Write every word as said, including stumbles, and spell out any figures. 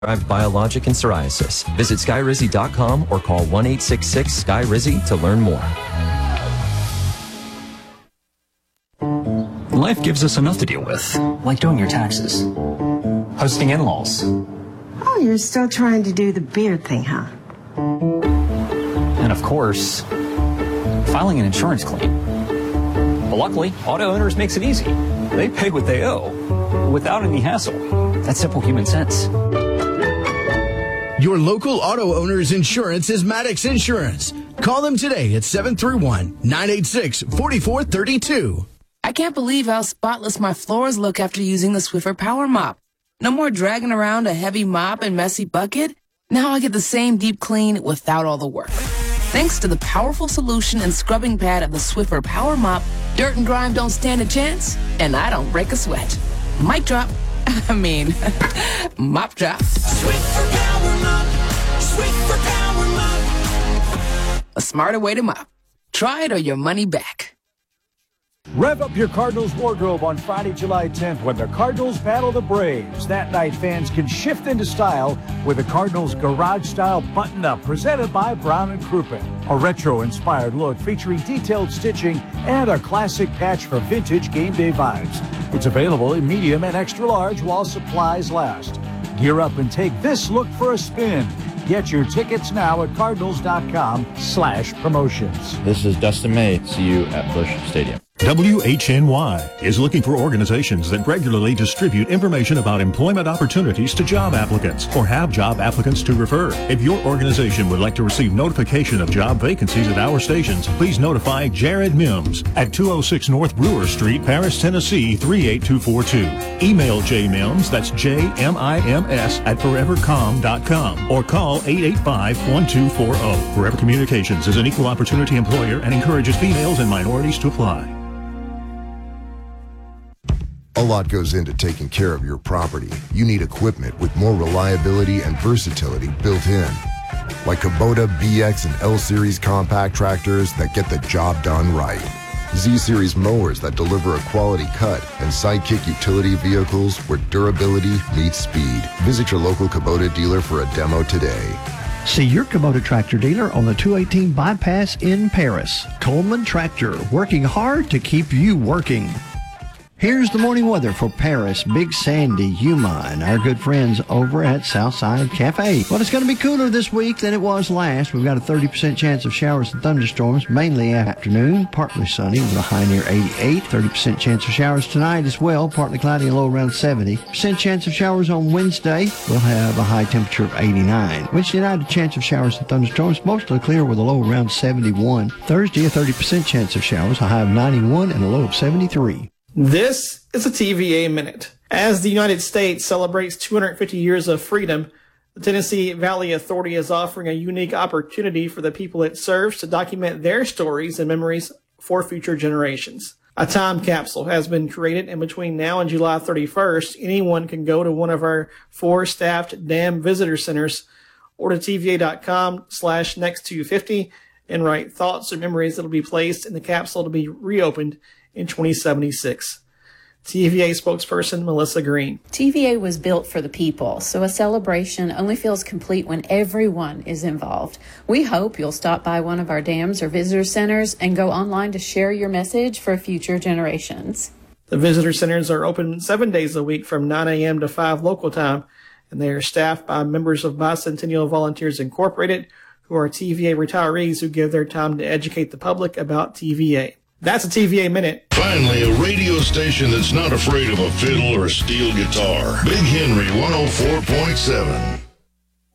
biologic and psoriasis. Visit skyrizi dot com or call one eight six six sky rizi to learn more. Life gives us enough to deal with, like doing your taxes, hosting in-laws. Oh, you're still trying to do the beard thing, huh? And of course, filing an insurance claim. But luckily, auto owners makes it easy. They pay what they owe without any hassle. That's simple human sense. Your local auto owner's insurance is Maddox Insurance. Call them today at seven three one, nine eight six, four four three two. I can't believe how spotless my floors look after using the Swiffer Power Mop. No more dragging around a heavy mop and messy bucket. Now I get the same deep clean without all the work. Thanks to the powerful solution and scrubbing pad of the Swiffer Power Mop, dirt and grime don't stand a chance, and I don't break a sweat. Mic drop. I mean, mop drop. Swiffer Power Mop. Swiffer Power Mop. A smarter way to mop. Try it or your money back. Rev up your Cardinals wardrobe on Friday, July tenth when the Cardinals battle the Braves. That night, fans can shift into style with the Cardinals garage-style button-up presented by Brown and Crouppen. A retro-inspired look featuring detailed stitching and a classic patch for vintage game day vibes. It's available in medium and extra large while supplies last. Gear up and take this look for a spin. Get your tickets now at cardinals.com slash promotions. This is Dustin May. See you at Busch Stadium. W H N Y is looking for organizations that regularly distribute information about employment opportunities to job applicants or have job applicants to refer. If your organization would like to receive notification of job vacancies at our stations, please notify Jared Mims at two oh six North Brewer Street, Paris, Tennessee three eight two four two. Email J Mims, that's J M I M S at forever com dot com, or call eight eight five, one two four zero. Forever Communications is an equal opportunity employer and encourages females and minorities to apply. A lot goes into taking care of your property. You need equipment with more reliability and versatility built in. Like Kubota B X and L Series compact tractors that get the job done right. Z-Series mowers that deliver a quality cut, and Sidekick utility vehicles where durability meets speed. Visit your local Kubota dealer for a demo today. See your Kubota tractor dealer on the two eighteen bypass in Paris. Coleman Tractor, working hard to keep you working. Here's the morning weather for Paris, Big Sandy, Yuma, and our good friends over at Southside Cafe. Well, it's going to be cooler this week than it was last. We've got a thirty percent chance of showers and thunderstorms, mainly afternoon, partly sunny with a high near eighty-eight. thirty percent chance of showers tonight as well, partly cloudy and low around seventy. percent chance of showers on Wednesday. We'll have a high temperature of eighty-nine. Wednesday night, a chance of showers and thunderstorms, mostly clear with a low around seventy-one. Thursday, a thirty percent chance of showers, a high of ninety-one and a low of seventy-three. This is a T V A Minute. As the United States celebrates two hundred fifty years of freedom, the Tennessee Valley Authority is offering a unique opportunity for the people it serves to document their stories and memories for future generations. A time capsule has been created, and between now and July thirty-first, anyone can go to one of our four staffed dam visitor centers or to tva.com slash next 250 and write thoughts or memories that will be placed in the capsule to be reopened in twenty seventy-six. T V A spokesperson Melissa Green. T V A was built for the people, so a celebration only feels complete when everyone is involved. We hope you'll stop by one of our dams or visitor centers and go online to share your message for future generations. The visitor centers are open seven days a week from nine a.m. to five local time, and they are staffed by members of Bicentennial Volunteers Incorporated, who are T V A retirees who give their time to educate the public about T V A. That's a T V A Minute. Finally, a radio station that's not afraid of a fiddle or a steel guitar. Big Henry one oh four point seven.